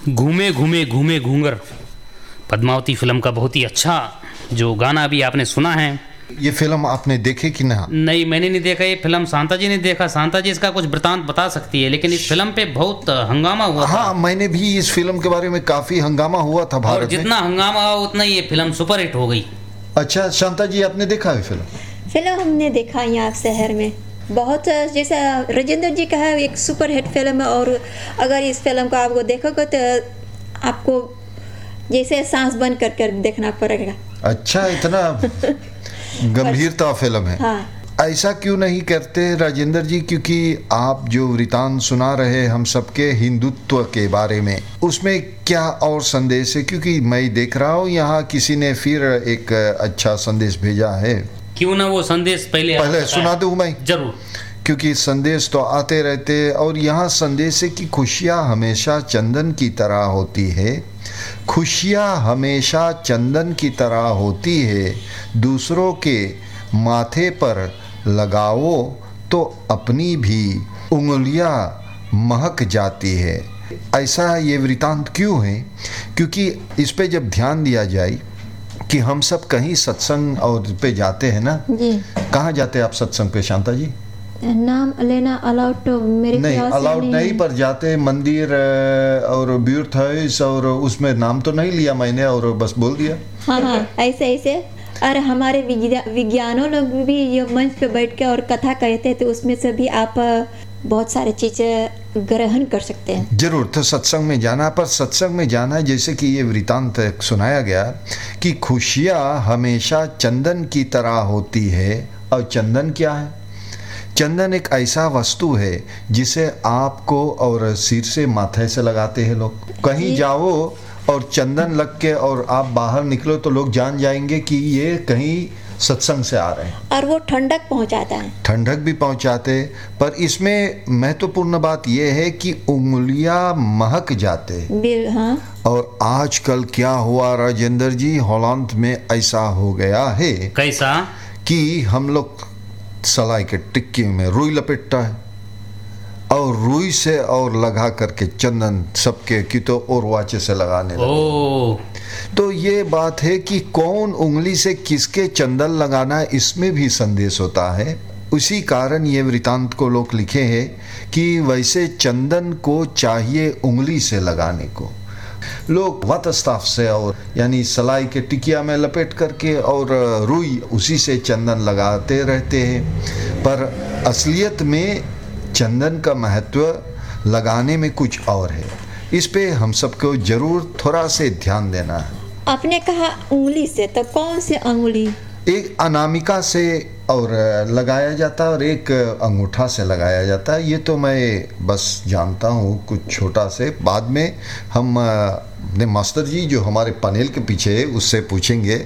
घूमे घूमे घूमे घूंगर पद्मावती फिल्म का बहुत ही अच्छा जो गाना अभी आपने सुना है। ये फिल्म आपने देखे कि ना? नहीं, मैंने नहीं देखा ये फिल्म। शांता जी ने देखा। शांता जी इसका कुछ वृतांत बता सकती है, लेकिन इस फिल्म पे बहुत हंगामा हुआ था। हाँ, मैंने भी इस फिल्म के बारे में काफी हंगामा हुआ था भारत में। और जितना हंगामा हुआ उतना ये फिल्म सुपरहिट हो गई। अच्छा, शांता जी आपने देखा है फिल्म हमने देखा यहाँ शहर में बहुत, जैसे राजेंद्र जी का है, एक सुपर हिट फिल्म है। और अगर इस फिल्म को आपको देखोगे तो आपको जैसे सांस बंद कर देखना पड़ेगा। अच्छा, इतना गंभीरता फिल्म है। हाँ। ऐसा क्यों नहीं करते राजेंद्र जी, क्योंकि आप जो वृतांत सुना रहे हम सबके हिंदुत्व के बारे में, उसमें क्या और संदेश है? क्योंकि मैं देख रहा हूँ यहाँ किसी ने फिर एक अच्छा संदेश भेजा है। क्यों ना वो संदेश पहले सुना दूं मैं? जरूर, क्योंकि संदेश तो आते रहते। और यहाँ संदेश है कि खुशियाँ हमेशा चंदन की तरह होती है। खुशियाँ हमेशा चंदन की तरह होती है। दूसरों के माथे पर लगाओ तो अपनी भी उंगलियां महक जाती है। ऐसा ये वृतांत क्यों है? क्योंकि इस पे जब ध्यान दिया जाए कि हम सब कहीं सत्संग और पे जाते हैं ना जी। कहाँ जाते हैं आप सत्संग पे शांता जी? नाम लेना अलाउड तो मेरे नहीं, अलाउड नहीं, पर जाते मंदिर और ब्यूथ हाउस, और उसमें नाम तो नहीं लिया मैंने और बस बोल दिया। हाँ, ऐसे और हमारे विज्ञानों लोग भी ये मंच पे बैठ के और कथा कहते हैं, तो उसमें से भी आप बहुत सारे चीजें ग्रहण कर सकते हैं। जरूर, तो सत्संग में जाना, पर सत्संग में जाना जैसे कि ये वृतांत सुनाया गया कि खुशियाँ हमेशा चंदन की तरह होती है। और चंदन क्या है? चंदन एक ऐसा वस्तु है जिसे आपको और सिर से माथे से लगाते हैं लोग। कहीं जाओ और चंदन लग के और आप बाहर निकलो तो लोग जान जाएंगे कि ये कहीं सत्संग से आ रहे हैं। और वो ठंडक पहुंचाता है। ठंडक भी पहुंचाते, पर इसमें महत्वपूर्ण बात यह है कि उंगलियां महक जाते। हाँ। और आजकल क्या हुआ राजेंद्र जी, हॉलैंड में ऐसा हो गया है। कैसा? कि हम लोग सलाई के टिक्की में रुई लपेटता है और रुई से और लगा करके चंदन सबके की तो और वाचे से लगाने लगे। तो ये बात है कि कौन उंगली से किसके चंदन लगाना है, इसमें भी संदेश होता है। उसी कारण ये वृतांत को लोग लिखे हैं कि वैसे चंदन को चाहिए उंगली से लगाने को। लोग वतस्ताफ से और यानी सलाई के टिकिया में लपेट करके और रुई उसी से चंदन लगाते रहते हैं, पर असलियत में चंदन का महत्व लगाने में कुछ और है। इस पे हम सबको जरूर थोड़ा से ध्यान देना है। आपने कहा उंगली से, तो कौन से उंगली? एक अनामिका से और लगाया जाता है और एक अंगूठा से लगाया जाता है। ये तो मैं बस जानता हूँ कुछ छोटा से। बाद में हम अपने मास्टर जी जो हमारे पैनल के पीछे है उससे पूछेंगे।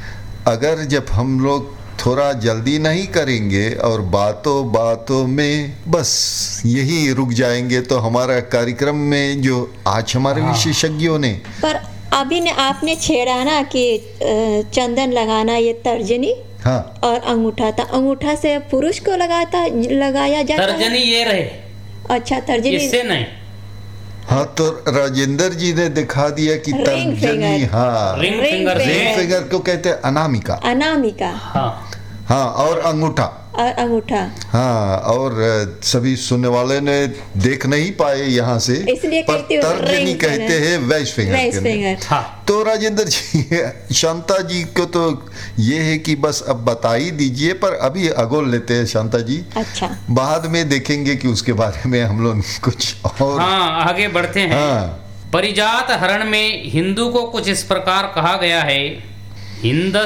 अगर जब हम लोग थोड़ा जल्दी नहीं करेंगे और बातों बातों में बस यही रुक जाएंगे तो हमारा कार्यक्रम में जो आज हमारे विशेषज्ञों ने पर अभी ने आपने छेड़ा ना कि चंदन लगाना ये तर्जनी और अंगूठा था। अंगूठा से पुरुष को लगाया जाता है। तर्जनी ये रहे। अच्छा, तर्जनी इससे नहीं। हाँ, तो राजेंद्र जी ने दिखा दिया कि तर्जनी, रिंग फिंगर को कहते हैं अनामिका। हाँ, और अंगूठा। हाँ, और सभी सुनने वाले ने देख नहीं पाए यहाँ से, पर तर्जनी कहते हैं वैश फिंगर। तो राजेंद्र जी, शांता जी को तो ये है कि बस अब बता ही दीजिए, पर अभी अगोल लेते हैं शांता जी। अच्छा, बाद में देखेंगे कि उसके बारे में हम लोग कुछ और आगे बढ़ते हैं। परिजात हरण में हिंदू को कुछ इस प्रकार कहा गया है। हिंद